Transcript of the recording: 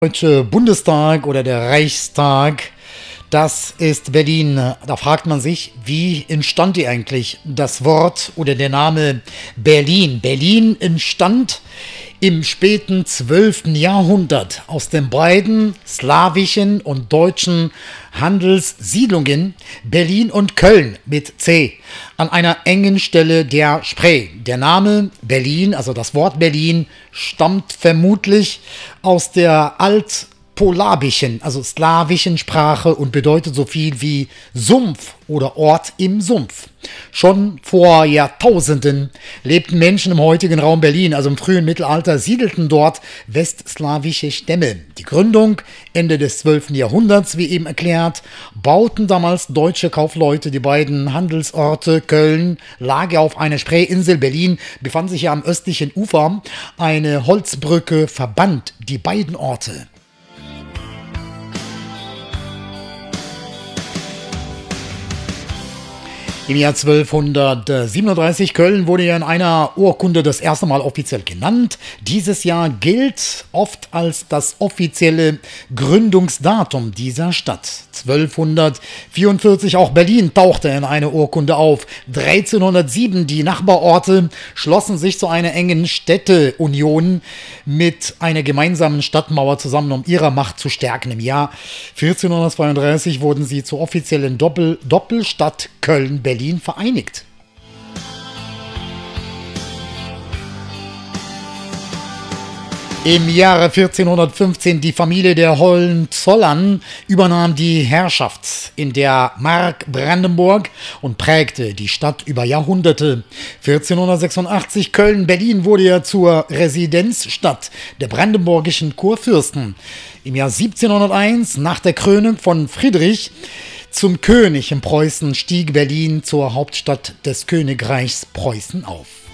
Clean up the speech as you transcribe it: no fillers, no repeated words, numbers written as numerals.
Deutsche Bundestag oder der Reichstag, das ist Berlin. Da fragt man sich, wie entstand die eigentlich, das Wort oder der Name Berlin? Berlin entstand im späten 12. Jahrhundert aus den beiden slawischen und deutschen Handelssiedlungen Berlin und Köln mit C an einer engen Stelle der Spree. Der Name Berlin, also das Wort Berlin, stammt vermutlich aus der altpolabischen, also slawischen Sprache und bedeutet so viel wie Sumpf oder Ort im Sumpf. Schon vor Jahrtausenden lebten Menschen im heutigen Raum Berlin, also im frühen Mittelalter, siedelten dort westslawische Stämme. Die Gründung Ende des 12. Jahrhunderts, wie eben erklärt, bauten damals deutsche Kaufleute die beiden Handelsorte Köln, Lage auf einer Spreeinsel. Berlin befand sich ja am östlichen Ufer. Eine Holzbrücke verband die beiden Orte. Im Jahr 1237 Köln wurde ja in einer Urkunde das erste Mal offiziell genannt. Dieses Jahr gilt oft als das offizielle Gründungsdatum dieser Stadt. 1244 auch Berlin tauchte in einer Urkunde auf. 1307 die Nachbarorte schlossen sich zu einer engen Städteunion mit einer gemeinsamen Stadtmauer zusammen, um ihre Macht zu stärken. Im Jahr 1432 wurden sie zur offiziellen Doppelstadt Köln-Berlin vereinigt. Im Jahre 1415 die Familie der Hohenzollern übernahm die Herrschaft in der Mark Brandenburg und prägte die Stadt über Jahrhunderte. 1486 Köln-Berlin wurde ja zur Residenzstadt der brandenburgischen Kurfürsten. Im Jahr 1701, nach der Krönung von Friedrich zum König in Preußen, stieg Berlin zur Hauptstadt des Königreichs Preußen auf.